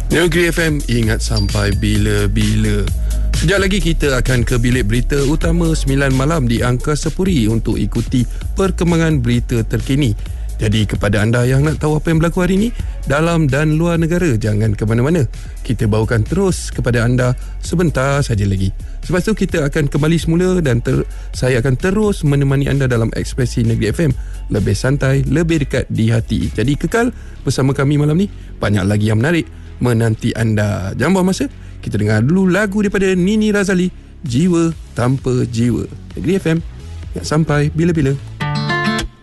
Negeri FM, ingat sampai bila-bila. Sekejap lagi kita akan ke bilik berita utama 9 malam di Angkasa Puri untuk ikuti perkembangan berita terkini. Jadi kepada anda yang nak tahu apa yang berlaku hari ini dalam dan luar negara, jangan ke mana-mana. Kita bawakan terus kepada anda sebentar saja lagi. Selepas tu kita akan kembali semula dan saya akan terus menemani anda dalam Ekspresi Negeri FM. Lebih santai, lebih dekat di hati. Jadi kekal bersama kami malam ni. Banyak lagi yang menarik menanti anda. Jangan buang masa. Kita dengar dulu lagu daripada Nini Razali, Jiwa Tanpa Jiwa. Negeri FM, yang sampai bila-bila.